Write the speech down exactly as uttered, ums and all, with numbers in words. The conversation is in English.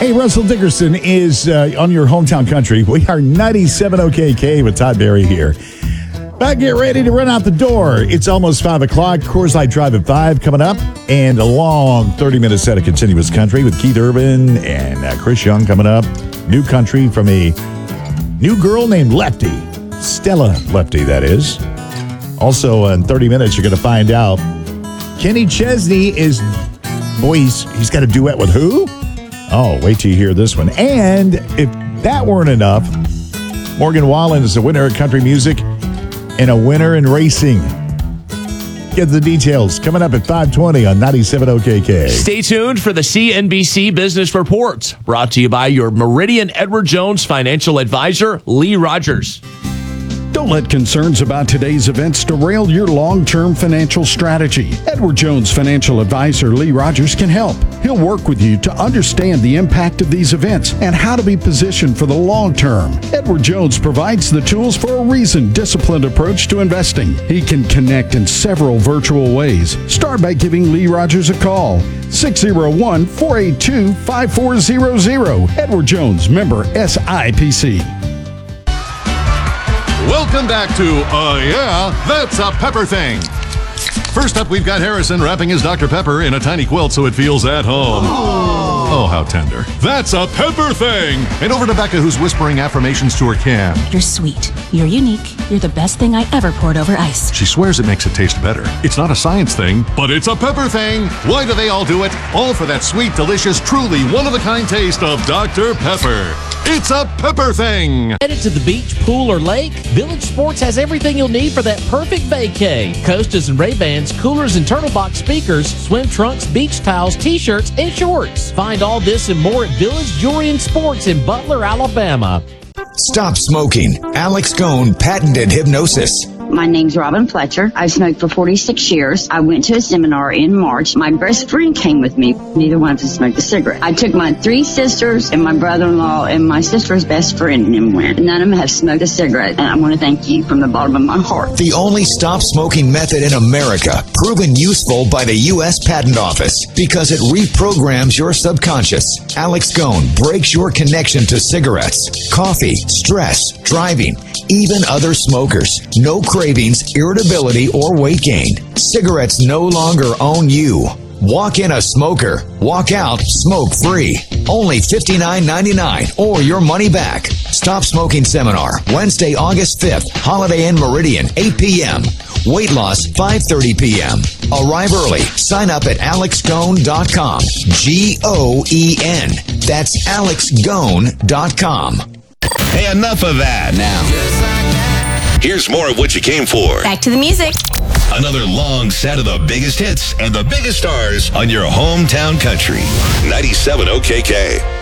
Hey, Russell Dickerson is uh, on your hometown country. We are ninety-seven O K K with Todd Berry here. But get ready to run out the door. It's almost five o'clock. Coors Light Drive at five coming up. And a long thirty-minute set of continuous country with Keith Urban and uh, Chris Young coming up. New country from a new girl named Lefty. Stella Lefty, that is. Also, in thirty minutes, you're going to find out Kenny Chesney is, boy, he's, he's got a duet with who? Oh, wait till you hear this one. And if that weren't enough, Morgan Wallen is a winner of country music and a winner in racing. Get the details coming up at five twenty on ninety-seven O K K. Stay tuned for the C N B C Business Report, brought to you by your Meridian Edward Jones financial advisor, Lee Rogers. Don't let concerns about today's events derail your long-term financial strategy. Edward Jones financial advisor Lee Rogers can help. He'll work with you to understand the impact of these events and how to be positioned for the long term. Edward Jones provides the tools for a reasoned, disciplined approach to investing. He can connect in several virtual ways. Start by giving Lee Rogers a call. six oh one, four eight two, five four zero zero. Edward Jones, member S I P C. Welcome back to, uh, yeah, that's a Pepper Thing. First up, we've got Harrison wrapping his Doctor Pepper in a tiny quilt so it feels at home. Oh, oh how tender. That's a Pepper Thing. And over to Becca, who's whispering affirmations to her can. You're sweet. You're unique. You're the best thing I ever poured over ice. She swears it makes it taste better. It's not a science thing, but it's a Pepper Thing. Why do they all do it? All for that sweet, delicious, truly one-of-a-kind taste of Doctor Pepper. It's a Pepper Thing. Headed to the beach, pool, or lake? Village Sports has everything you'll need for that perfect vacay. Coastas and Ray-Bans, coolers and turtle box speakers, swim trunks, beach towels, t-shirts, and shorts. Find all this and more at Village Jewelry and Sports in Butler, Alabama. Stop smoking. Alex Cohn patented hypnosis. My name's Robin Fletcher. I've smoked for forty-six years. I went to a seminar in March. My best friend came with me. Neither one of us smoked a cigarette. I took my three sisters and my brother-in-law and my sister's best friend and them went. None of them have smoked a cigarette. And I want to thank you from the bottom of my heart. The only stop smoking method in America, proven useful by the U S Patent Office because it reprograms your subconscious. Alex Cohn breaks your connection to cigarettes, coffee, stress, driving, even other smokers. No cravings, irritability, or weight gain. Cigarettes no longer own you. Walk in a smoker. Walk out smoke-free. Only fifty-nine ninety-nine or your money back. Stop Smoking Seminar, Wednesday, August fifth. Holiday Inn Meridian, eight p.m. Weight loss, five thirty p.m. Arrive early. Sign up at alex goen dot com. G O E N. That's alex goen dot com. Hey, enough of that. Now, here's more of what you came for. Back to the music. Another long set of the biggest hits and the biggest stars on your hometown country. ninety-seven O K K.